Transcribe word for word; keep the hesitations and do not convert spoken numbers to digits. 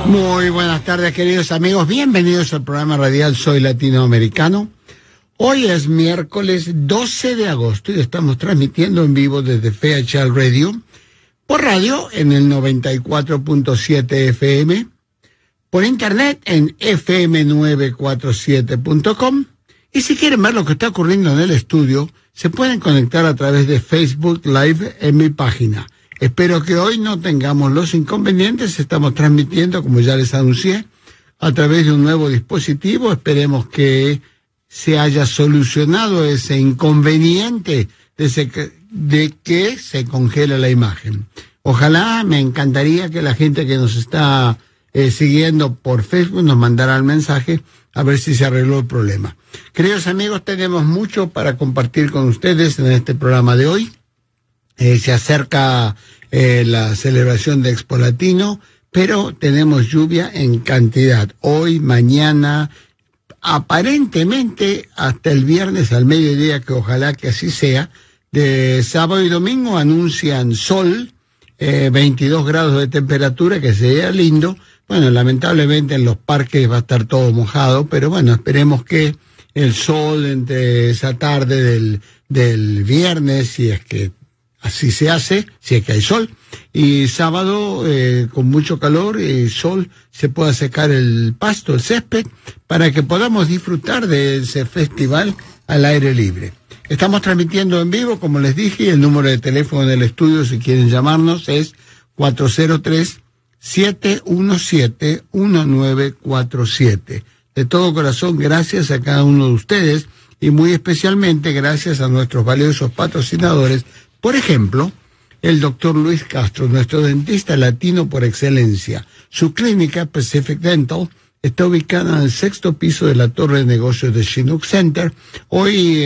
Muy buenas tardes, queridos amigos. Bienvenidos al programa radial Soy Latinoamericano. Hoy es miércoles doce de agosto y estamos transmitiendo en vivo desde F H L Radio, por radio en el noventa y cuatro punto siete F M, por internet en F M novecientos cuarenta y siete punto com, y si quieren ver lo que está ocurriendo en el estudio, se pueden conectar a través de Facebook Live en mi página. Espero que hoy no tengamos los inconvenientes. Estamos transmitiendo, como ya les anuncié, a través de un nuevo dispositivo. Esperemos que se haya solucionado ese inconveniente de, ese, de que se congela la imagen. Ojalá, me encantaría que la gente que nos está eh, siguiendo por Facebook nos mandara el mensaje a ver si se arregló el problema. Queridos amigos, tenemos mucho para compartir con ustedes en este programa de hoy. Eh, se acerca eh, la celebración de Expo Latino, pero tenemos lluvia en cantidad. Hoy, mañana, aparentemente hasta el viernes al mediodía, que ojalá que así sea. De sábado y domingo anuncian sol, eh, veintidós grados de temperatura, que sería lindo. Bueno, lamentablemente en los parques va a estar todo mojado, pero bueno, esperemos que el sol entre esa tarde del, del viernes, si es que así se hace, si es que hay sol, y sábado eh, con mucho calor y sol se pueda secar el pasto, el césped, para que podamos disfrutar de ese festival al aire libre. Estamos transmitiendo en vivo, como les dije, y el número de teléfono del estudio, si quieren llamarnos, es cuatro cero tres, siete uno siete, uno nueve cuatro siete. De todo corazón, gracias a cada uno de ustedes, y muy especialmente gracias a nuestros valiosos patrocinadores. Por ejemplo, el doctor Luis Castro, nuestro dentista latino por excelencia. Su clínica Pacific Dental está ubicada en el sexto piso de la torre de negocios de Chinook Center. Hoy